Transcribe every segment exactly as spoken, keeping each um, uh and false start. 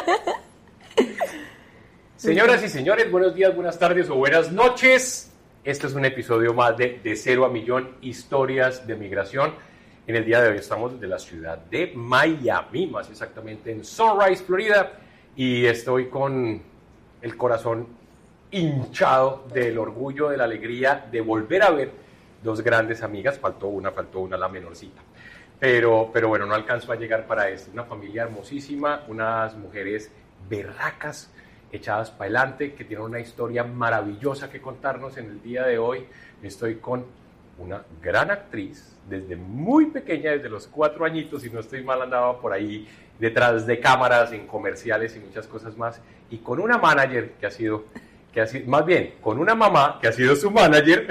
Señoras y señores, buenos días, buenas tardes o buenas noches. Este es un episodio más de De Cero a Millón, historias de migración. En el día de hoy estamos desde la ciudad de Miami, más exactamente en Sunrise, Florida. Y estoy con el corazón hinchado del orgullo, de la alegría de volver a ver dos grandes amigas. Faltó una, faltó una, la menorcita. Pero, pero bueno, no alcanzó a llegar para esto. Una familia hermosísima, unas mujeres berracas, echadas para adelante, que tienen una historia maravillosa que contarnos en el día de hoy. Estoy con una gran actriz, desde muy pequeña, desde los cuatro añitos, si no estoy mal, andaba por ahí detrás de cámaras, en comerciales y muchas cosas más, y con una manager que ha sido, que ha sido más bien, con una mamá que ha sido su manager,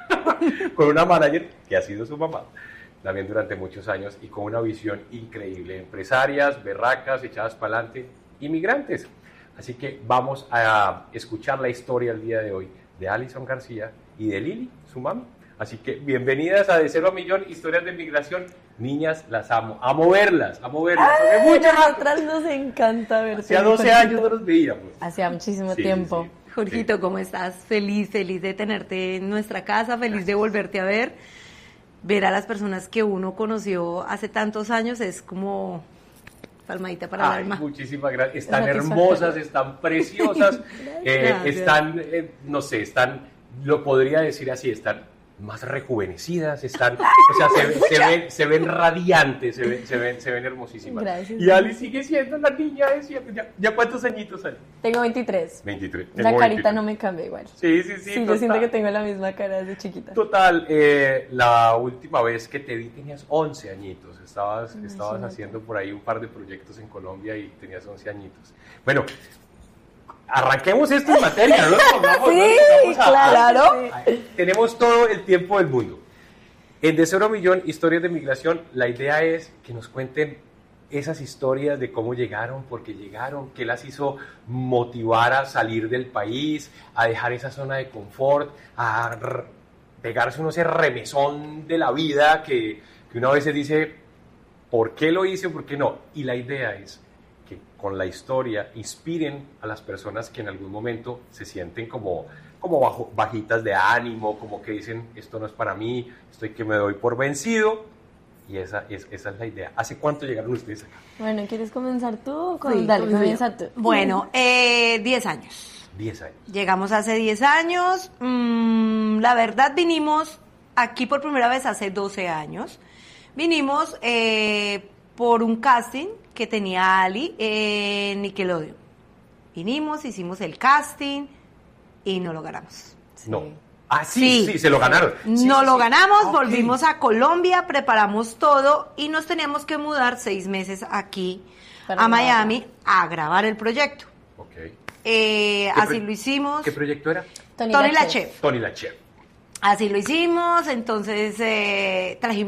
con una manager que ha sido su mamá, también durante muchos años, y con una visión increíble, empresarias, berracas, echadas para adelante, inmigrantes. Así que vamos a escuchar la historia el día de hoy de Alison García y de Lili, su mami. Así que bienvenidas a De Cero a Millón, historias de migración. Niñas, las amo, amo verlas, amo verlas. Ay, muchas nosotras nos encanta verte. Hacía doce años no los veíamos. Hacía muchísimo sí, tiempo. Sí, Jorgito, sí. ¿Cómo estás? Feliz, feliz de tenerte en nuestra casa, feliz de volverte a ver. Ver a las personas que uno conoció hace tantos años es como palmadita para Ay, el alma. Muchísimas gracias. Están hermosas, están preciosas, eh, están, eh, no sé, están, lo podría decir así, están más rejuvenecidas, están, o sea, se, se, ven, se ven radiantes, se ven, se ven, se ven hermosísimas. Gracias. Y Ali sigue siendo la niña de siempre. ¿Ya, ya cuántos añitos hay? Tengo veintitrés. veintitrés. La Tengo carita veintitrés. no me cambia igual. Sí, sí, sí. Sí, yo siento que tengo la misma cara desde chiquita. Total, eh, la última vez que te vi tenías once añitos, estabas, Ay, estabas sí, haciendo por ahí un par de proyectos en Colombia y tenías once añitos. Bueno, arranquemos esto en materia, ¿no? Vamos, Sí, vamos a- claro. a- a- tenemos todo el tiempo del mundo. En De Cero a Millón, historias de migración, la idea es que nos cuenten esas historias de cómo llegaron, por qué llegaron, qué las hizo motivar a salir del país, a dejar esa zona de confort, a r- pegarse uno ese remesón de la vida que, que uno a veces dice, ¿por qué lo hice o por qué no? Y la idea es que con la historia inspiren a las personas que en algún momento se sienten como, como bajo, bajitas de ánimo, como que dicen, esto no es para mí, estoy que me doy por vencido. Y esa es, esa es la idea. ¿Hace cuánto llegaron ustedes acá? Bueno, ¿quieres comenzar tú? Con... Sí, Dale, comienzo comienza yo. tú. Bueno, eh, diez años. Diez años. Llegamos hace diez años. Mm, la verdad, vinimos aquí por primera vez hace doce años. Vinimos eh, por un casting que tenía Ali en Nickelodeon. Vinimos, hicimos el casting y no lo ganamos. Sí. No. Ah, sí, sí, Sí. se lo ganaron. Sí, no sí, lo sí. ganamos, Ok. volvimos a Colombia, preparamos todo y nos teníamos que mudar seis meses aquí Para a grabar. Miami a grabar el proyecto. Ok. Eh, ¿Qué así pro- lo hicimos. ¿Qué proyecto era? Tony, Tony la la Chef. Chef. Tony la Chef. Así lo hicimos, entonces eh, trajimos